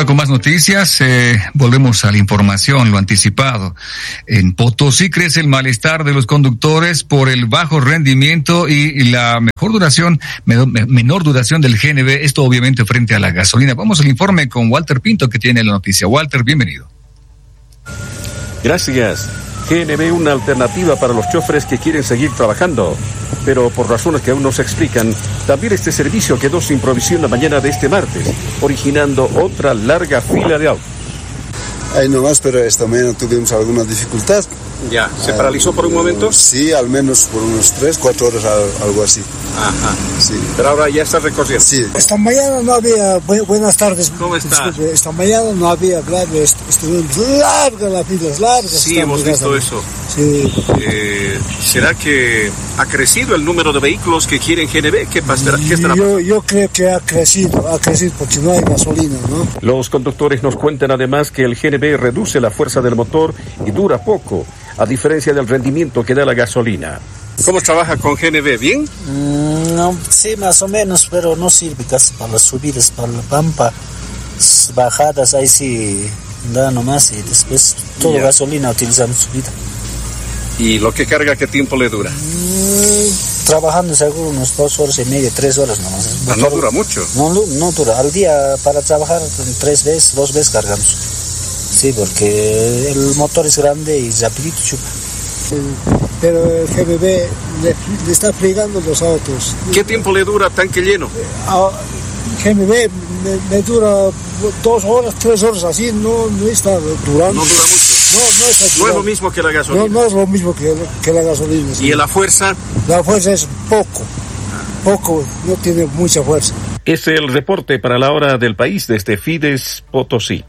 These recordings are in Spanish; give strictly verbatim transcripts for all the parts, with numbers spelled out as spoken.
ahora con más noticias, eh, volvemos a la información, lo anticipado. En Potosí crece el malestar de los conductores por el bajo rendimiento y la mejor duración, menor duración del G N V, esto obviamente frente a la gasolina. Vamos al informe con Walter Pinto, que tiene la noticia. Walter, bienvenido. Gracias. G N V, una alternativa para los choferes que quieren seguir trabajando. Pero por razones que aún no se explican, también este servicio quedó sin provisión la mañana de este martes, originando otra larga fila de autos. Ahí nomás, pero esta mañana tuvimos alguna dificultad. ¿Ya? ¿Se paralizó por un momento? Sí, al menos por unos tres, cuatro horas, algo así. Ajá. Sí. Pero ahora ya está recorriendo. Sí. Esta mañana no había, bu- buenas tardes. ¿Cómo está? Disculpe, esta mañana no había, claro, est- estuvimos largas las filas, largas. Sí, hemos visto eso. Sí. Eh, ¿Será que ha crecido el número de vehículos que quieren G N V? ¿Qué pasará? ¿Qué estará Yo, yo creo que ha crecido, ha crecido porque no hay gasolina, ¿no? Los conductores nos cuentan además que el G N V reduce la fuerza del motor y dura poco, a diferencia del rendimiento que da la gasolina. ¿Cómo trabaja con G N V? ¿Bien? Mm, no, sí, más o menos, pero no sirve casi para las subidas, para la pampa. Bajadas ahí sí da nomás y después todo Ya. gasolina utilizamos subida. ¿Y lo que carga qué tiempo le dura? Mm, trabajando seguro unos dos horas y media, tres horas nomás. Ah, no dura mucho. No, no dura. Al día para trabajar tres veces, dos veces cargamos. Sí, porque el motor es grande y rapidito chupa. Pero el G N V le, le está fregando los autos. ¿Qué tiempo le dura tanque lleno? A G N V me, me dura dos horas, tres horas así, no, no está durando. No dura mucho. No, no está durando. No es lo mismo que la gasolina. No, no es lo mismo que, que la gasolina. Sí. ¿Y en la fuerza? La fuerza es poco, poco, no tiene mucha fuerza. Es el reporte para la hora del país desde Fides Potosí.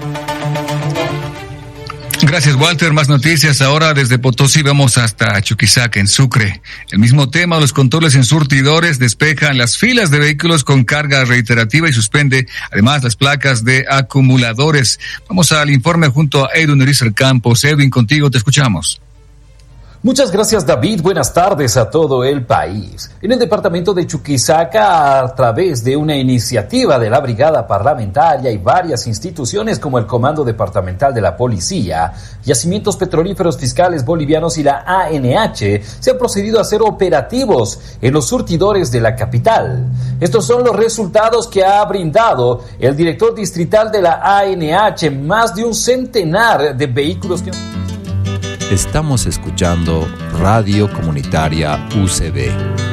Gracias, Walter. Más noticias ahora desde Potosí. Vamos hasta Chuquisaca, en Sucre. El mismo tema, los controles en surtidores despejan las filas de vehículos con carga reiterativa y suspende además las placas de acumuladores. Vamos al informe junto a Edwin Urizel Campos. Edwin, contigo te escuchamos. Muchas gracias, David. Buenas tardes a todo el país. En el departamento de Chuquisaca, a través de una iniciativa de la Brigada Parlamentaria y varias instituciones como el Comando Departamental de la Policía, Yacimientos Petrolíferos Fiscales Bolivianos y la A N H, se han procedido a hacer operativos en los surtidores de la capital. Estos son los resultados que ha brindado el director distrital de la A N H, más de un centenar de vehículos que... Estamos escuchando Radio Comunitaria U C B.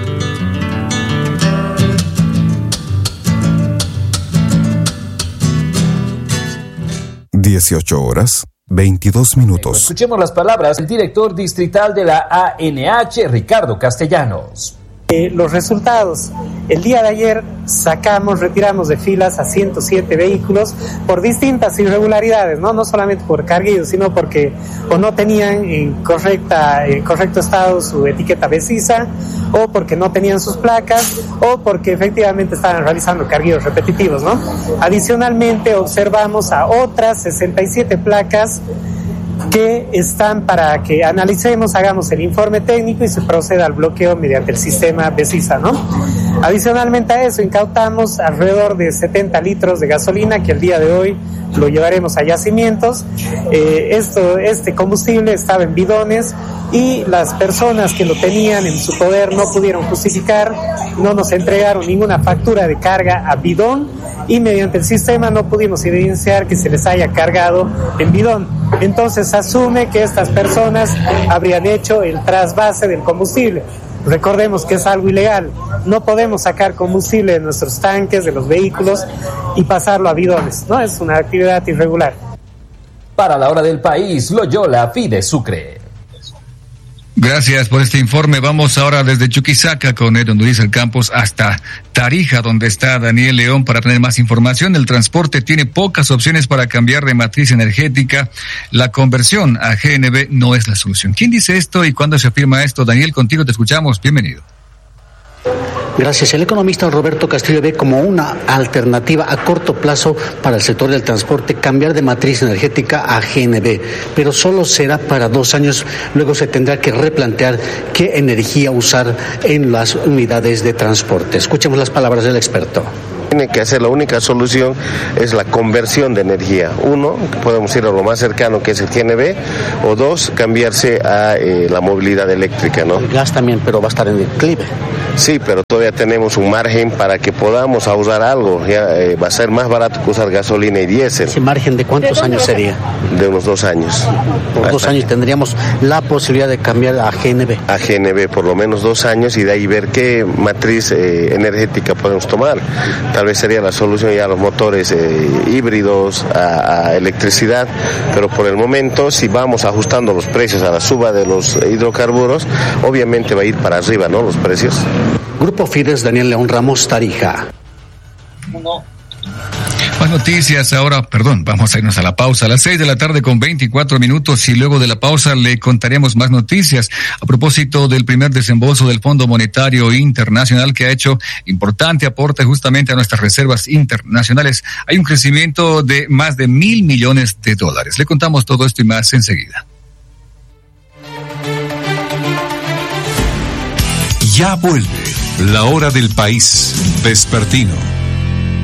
dieciocho horas, veintidós minutos. Escuchemos las palabras del director distrital de la A N H, Ricardo Castellanos. Eh, los resultados. El día de ayer sacamos, retiramos de filas a ciento siete vehículos por distintas irregularidades, no no solamente por carguillos, sino porque o no tenían en correcta en correcto estado su etiqueta BESISA, o porque no tenían sus placas, o porque efectivamente estaban realizando carguillos repetitivos, ¿no? Adicionalmente observamos a otras sesenta y siete placas que están para que analicemos, hagamos el informe técnico y se proceda al bloqueo mediante el sistema BESISA, ¿no? Adicionalmente a eso, incautamos alrededor de setenta litros de gasolina que el día de hoy lo llevaremos a yacimientos. Eh, esto, este combustible estaba en bidones y las personas que lo tenían en su poder no pudieron justificar, no nos entregaron ninguna factura de carga a bidón y mediante el sistema no pudimos evidenciar que se les haya cargado en bidón. Entonces asume que estas personas habrían hecho el trasvase del combustible. Recordemos que es algo ilegal. No podemos sacar combustible de nuestros tanques, de los vehículos y pasarlo a bidones, ¿no? Es una actividad irregular. Para la hora del país, Loyola, Fides Sucre. Gracias por este informe. Vamos ahora desde Chuquisaca con Edwin Urizel Campos hasta Tarija, donde está Daniel León para tener más información. El transporte tiene pocas opciones para cambiar de matriz energética. La conversión a G N V no es la solución. ¿Quién dice esto y cuándo se afirma esto? Daniel, contigo te escuchamos. Bienvenido. Gracias. El economista Roberto Castillo ve como una alternativa a corto plazo para el sector del transporte cambiar de matriz energética a G N V, pero solo será para dos años. Luego se tendrá que replantear qué energía usar en las unidades de transporte. Escuchemos las palabras del experto. Tiene que hacer, la única solución es la conversión de energía. Uno, podemos ir a lo más cercano que es el G N B, o dos, cambiarse a eh, la movilidad eléctrica, ¿no? El gas también, pero va a estar en declive. Sí, pero todavía tenemos un margen para que podamos usar algo. Ya eh, va a ser más barato que usar gasolina y diésel. ¿Ese margen de cuántos años sería? De unos dos años. Por dos años tendríamos la posibilidad de cambiar a G N B. A G N B, por lo menos dos años, y de ahí ver qué matriz eh, energética podemos tomar. Tal vez sería la solución ya a los motores eh, híbridos, a, a electricidad, pero por el momento, si vamos ajustando los precios a la suba de los hidrocarburos, obviamente va a ir para arriba, ¿no?, los precios. Grupo Fides, Daniel León Ramos, Tarija. No. Más noticias ahora, perdón, vamos a irnos a la pausa a las seis de la tarde con veinticuatro minutos y luego de la pausa le contaremos más noticias a propósito del primer desembolso del Fondo Monetario Internacional que ha hecho importante aporte justamente a nuestras reservas internacionales. Hay un crecimiento de más de mil millones de dólares. Le contamos todo esto y más enseguida. Ya vuelve la hora del país vespertino.